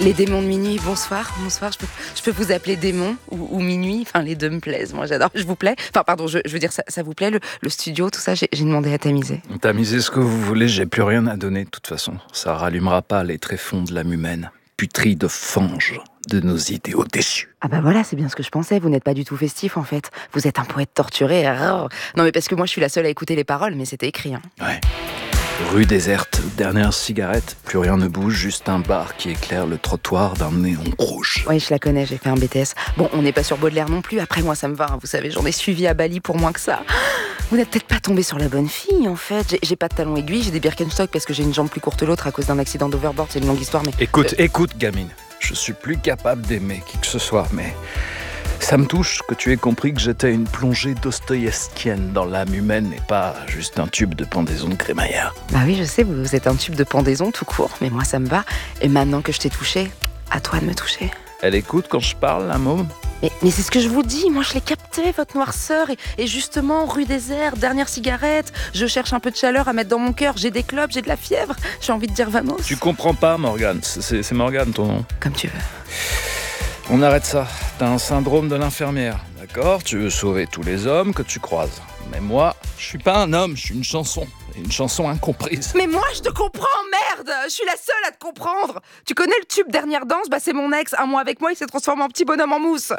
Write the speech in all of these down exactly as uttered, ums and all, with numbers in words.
Les démons de minuit, bonsoir, bonsoir, je peux, je peux vous appeler démon ou, ou minuit, enfin les deux me plaisent, moi j'adore, je vous plais, enfin pardon, je, je veux dire, ça, ça vous plaît, le, le studio, tout ça, j'ai, j'ai demandé à tamiser. Tamisez ce que vous voulez, j'ai plus rien à donner de toute façon, ça rallumera pas les tréfonds de l'âme humaine, putride de fange de nos idéaux déchus. Ah bah voilà, c'est bien ce que je pensais, vous n'êtes pas du tout festif en fait, vous êtes un poète torturé, rrr. Non mais parce que moi je suis la seule à écouter les paroles, mais c'était écrit, hein. Ouais. Rue déserte, dernière cigarette, plus rien ne bouge, juste un bar qui éclaire le trottoir d'un néon rouge. Oui, je la connais, j'ai fait un B T S. Bon, on n'est pas sur Baudelaire non plus, après moi ça me va, hein, vous savez, j'en ai suivi à Bali pour moins que ça. Vous n'êtes peut-être pas tombé sur la bonne fille, en fait. J'ai, j'ai pas de talons aiguilles, j'ai des Birkenstock parce que j'ai une jambe plus courte que l'autre à cause d'un accident d'overboard, c'est une longue histoire, mais... Écoute, Euh, écoute, gamine, je suis plus capable d'aimer qui que ce soit, mais ça me touche que tu aies compris que j'étais une plongée dostoïevskienne dans l'âme humaine et pas juste un tube de pendaison de crémaillère. Bah oui, je sais, vous êtes un tube de pendaison tout court, mais moi ça me va. Et maintenant que je t'ai touché, à toi de me toucher. Elle écoute quand je parle, la môme? Mais, mais c'est ce que je vous dis, moi je l'ai capté, votre noirceur. Et, et justement, rue désert, dernière cigarette, je cherche un peu de chaleur à mettre dans mon cœur. J'ai des clopes, j'ai de la fièvre, j'ai envie de dire vamos. Tu comprends pas, Morgane, c'est, c'est Morgane ton nom. Comme tu veux. On arrête ça, t'as un syndrome de l'infirmière, d'accord? Tu veux sauver tous les hommes que tu croises. Mais moi, je suis pas un homme, je suis une chanson. Une chanson incomprise. Mais moi je te comprends, merde. Je suis la seule à te comprendre. Tu connais le tube Dernière danse? Bah c'est mon ex, un mois avec moi, il s'est transformé en petit bonhomme en mousse.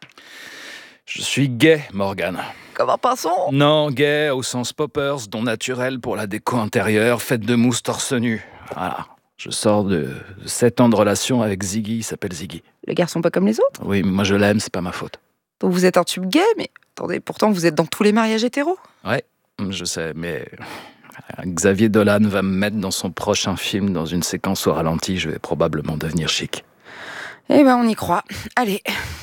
Je suis gay, Morgane. Comment passons? Non, gay au sens poppers, don naturel pour la déco intérieure, faite de mousse torse nu. Voilà. Je sors de sept ans de relation avec Ziggy, il s'appelle Ziggy. Le garçon pas comme les autres? Oui, mais moi je l'aime, c'est pas ma faute. Donc vous êtes un tube gay, mais attendez, pourtant vous êtes dans tous les mariages hétéros. Ouais, je sais, mais Xavier Dolan va me mettre dans son prochain film dans une séquence au ralenti, je vais probablement devenir chic. Eh ben on y croit. Allez.